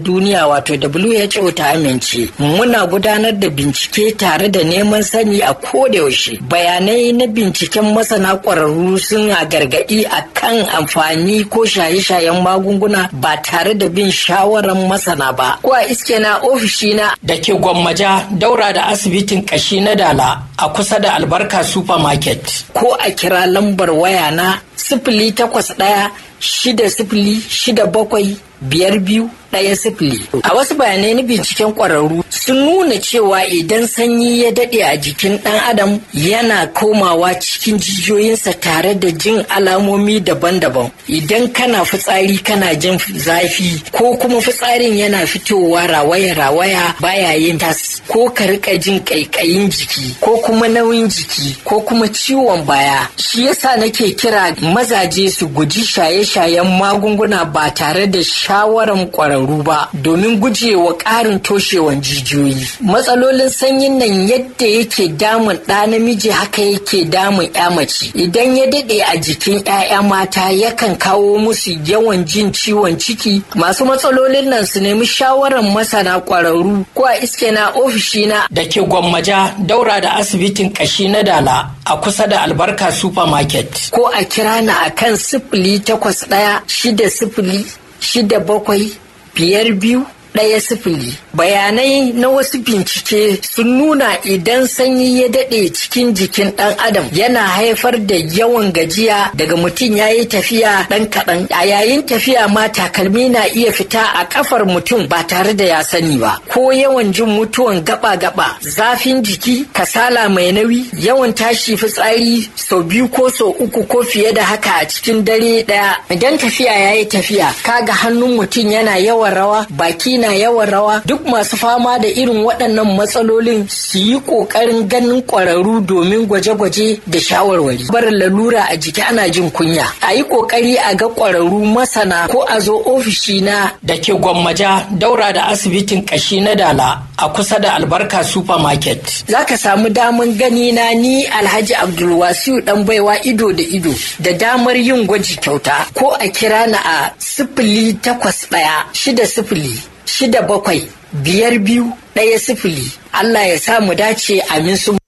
duniya wato WHO ta amince. Muna gudanar da bincike tare da neman sani a kodayaushe. Bayanai na binciken masana ƙwararru sun gargaɗi a kan amfani ko shaye-shayen magunguna ba tare da bin shawarar masana ba. Ko a iske na ofishina da ke Gwammaja daura da asibitin ƙashi na Dala a kusa da Albarka Supermarket. Ko a kira lambar waya na 0816067521. A wasu bayanai na binciken ƙwararru sun nuna cewa idan sanyi ya daɗe a jikin ɗan adam yana komawa cikin jijiyoyinsa tare da jin alamomi daban-daban. Idan kana fitsari kana jin zafi ko kuma fitsarin yana fitowa rawaya-rawaya baya yin tas, ko ka rika jin ƙaiƙayin jiki ko kuma nauyin jiki ko kuma ciwon baya. Shi yasa nake kira mazaje su guji shaye-shayen magunguna ba tare da shawaran ƙwararru ba domin gujewa ƙarin toshewan jijiyoyi. Matsalolin sanyin nan yadda yake damun ɗa namiji haka yake damun ƴa mace. Idan ya daɗe a jikin ƴaƴa mata yakan kawo musu yawan jin ciwon ciki. Masu matsalolin nan su nemi shawarar masana ƙwararru ko a iske na ofishina da ke Gwammaja daura da asibitin ƙashi na Dala a kusa da Albarka Supermarket. Ko a kira na akan 0816-607-5210. Bayanai na wasu bincike sun nuna idan sanyi ya daɗe cikin jikin ɗan adam yana haifar da yawan gajiya daga mutum ya yi tafiya ɗan kaɗan. A yayin tafiya ma takalmi na iya fita a ƙafar mutum ba tare da ya sani ba. Ko yawan jin mutuwan gaba-gaba, zafin jiki, kasala mai nauyi, yawan tashi fitsari sau 2 ko sau 3 ko fiye da haka a cikin dare ɗaya. Idan tafiya ya yi tafiya, kaga hannun mutum yana yawan rawa, baki na yawan rawa. Duk masu fama da irin waɗannan matsalolin su yi ƙoƙarin ganin ƙwararru domin gwaje-gwaje da shawarwari. Barin lalura a jiki ana jin kunya. A yi ƙoƙari a ga ƙwararru masana ko a zo ofishina da ke Gwammaja daura da asibitin ƙashi na Dala a kusa da Albarka Supermarket. Za ka samu daman gani na ni Alhaji Abdulwasiu ɗan baiwa ido da ido da damar yin gwaji kyauta ko a kira na a 0816067521. Allah ya sa mu dace, amin su